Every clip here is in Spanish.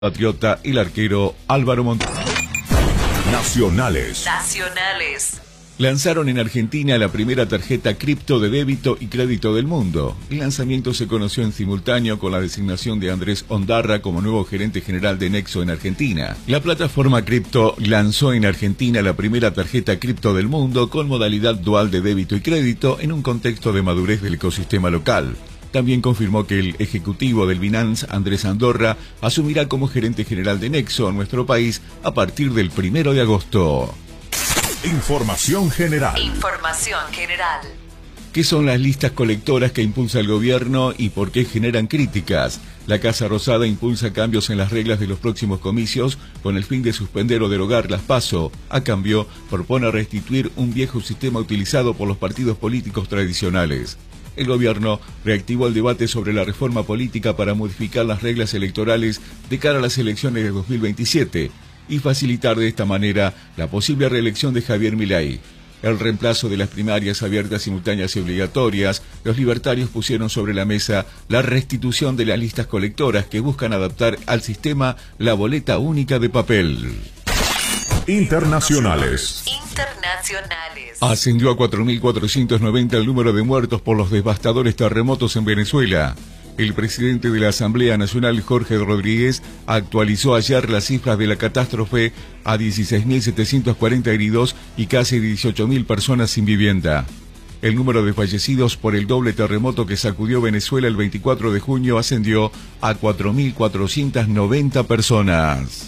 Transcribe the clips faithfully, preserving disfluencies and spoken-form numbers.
Patriota, el arquero Álvaro Montoya. Nacionales. Nacionales. Lanzaron en Argentina la primera tarjeta cripto de débito y crédito del mundo. El lanzamiento se conoció en simultáneo con la designación de Andrés Ondarra como nuevo gerente general de Nexo en Argentina. La plataforma cripto lanzó en Argentina la primera tarjeta cripto del mundo con modalidad dual de débito y crédito en un contexto de madurez del ecosistema local. También confirmó que el ejecutivo del Binance, Andrés Andorra, asumirá como gerente general de Nexo en nuestro país a partir del primero de agosto. Información general. Información general. ¿Qué son las listas colectoras que impulsa el gobierno y por qué generan críticas? La Casa Rosada impulsa cambios en las reglas de los próximos comicios con el fin de suspender o derogar las PASO. A cambio, propone restituir un viejo sistema utilizado por los partidos políticos tradicionales. El gobierno reactivó el debate sobre la reforma política para modificar las reglas electorales de cara a las elecciones de dos mil veintisiete y facilitar de esta manera la posible reelección de Javier Milei. El reemplazo de las primarias abiertas, simultáneas y obligatorias, los libertarios pusieron sobre la mesa la restitución de las listas colectoras que buscan adaptar al sistema la boleta única de papel. Internacionales. Internacionales. Ascendió a cuatro mil cuatrocientos noventa el número de muertos por los devastadores terremotos en Venezuela. El presidente de la Asamblea Nacional, Jorge Rodríguez, actualizó ayer las cifras de la catástrofe a dieciséis mil setecientos cuarenta heridos y casi dieciocho mil personas sin vivienda. El número de fallecidos por el doble terremoto que sacudió Venezuela el veinticuatro de junio ascendió a cuatro mil cuatrocientas noventa personas.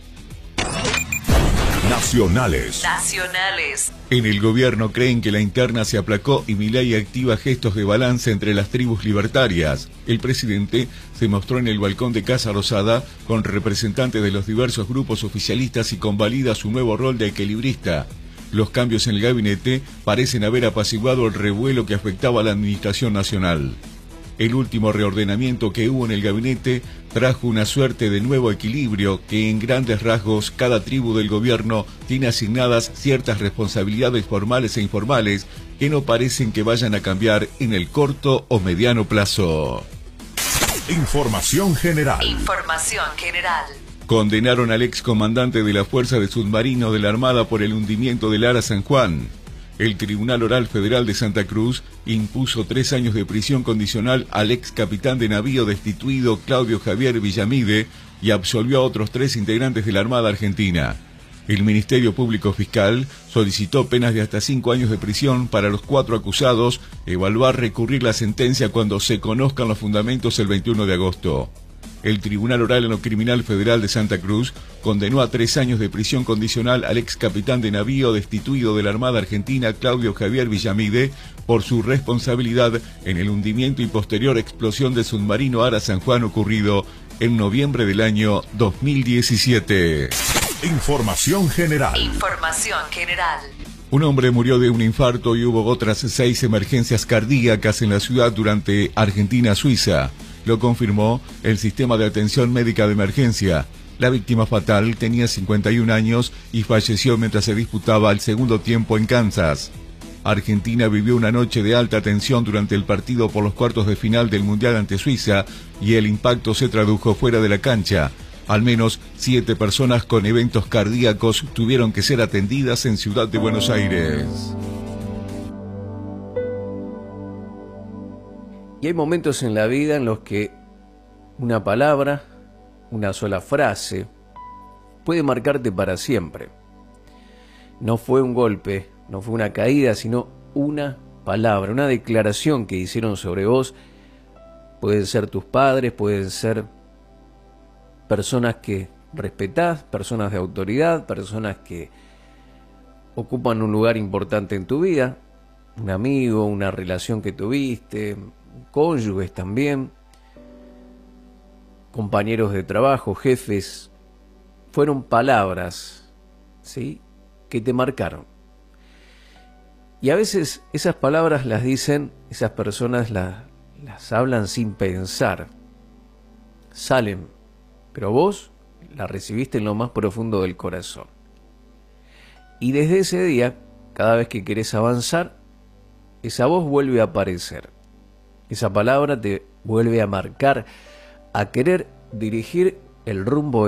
Nacionales. Nacionales. En el gobierno creen que la interna se aplacó y Milei activa gestos de balance entre las tribus libertarias. El presidente se mostró en el balcón de Casa Rosada con representantes de los diversos grupos oficialistas y convalida su nuevo rol de equilibrista. Los cambios en el gabinete parecen haber apaciguado el revuelo que afectaba a la administración nacional. El último reordenamiento que hubo en el gabinete trajo una suerte de nuevo equilibrio que en grandes rasgos cada tribu del gobierno tiene asignadas ciertas responsabilidades formales e informales que no parecen que vayan a cambiar en el corto o mediano plazo. Información general. Información general. Condenaron al excomandante de la Fuerza de Submarinos de la Armada por el hundimiento del Ara San Juan. El Tribunal Oral Federal de Santa Cruz impuso tres años de prisión condicional al ex capitán de navío destituido Claudio Javier Villamide y absolvió a otros tres integrantes de la Armada Argentina. El Ministerio Público Fiscal solicitó penas de hasta cinco años de prisión para los cuatro acusados, evaluar recurrir la sentencia cuando se conozcan los fundamentos el veintiuno de agosto. El Tribunal Oral en lo Criminal Federal de Santa Cruz condenó a tres años de prisión condicional al ex capitán de navío destituido de la Armada Argentina, Claudio Javier Villamide, por su responsabilidad en el hundimiento y posterior explosión del submarino Ara San Juan ocurrido en noviembre del año dos mil diecisiete. Información general. Información general. Un hombre murió de un infarto y hubo otras seis emergencias cardíacas en la ciudad durante Argentina-Suiza. Lo confirmó el Sistema de Atención Médica de Emergencia. La víctima fatal tenía cincuenta y un años y falleció mientras se disputaba el segundo tiempo en Kansas. Argentina vivió una noche de alta tensión durante el partido por los cuartos de final del Mundial ante Suiza y el impacto se tradujo fuera de la cancha. Al menos siete personas con eventos cardíacos tuvieron que ser atendidas en Ciudad de Buenos Aires. Y hay momentos en la vida en los que una palabra, una sola frase, puede marcarte para siempre. No fue un golpe, no fue una caída, sino una palabra, una declaración que hicieron sobre vos. Pueden ser tus padres, pueden ser personas que respetás, personas de autoridad, personas que ocupan un lugar importante en tu vida, un amigo, una relación que tuviste, cónyuges también, compañeros de trabajo, jefes. Fueron palabras, ¿sí?, que te marcaron. Y a veces esas palabras las dicen, esas personas las, las hablan sin pensar, salen, pero vos las recibiste en lo más profundo del corazón. Y desde ese día, cada vez que querés avanzar, esa voz vuelve a aparecer. Esa palabra te vuelve a marcar, a querer dirigir el rumbo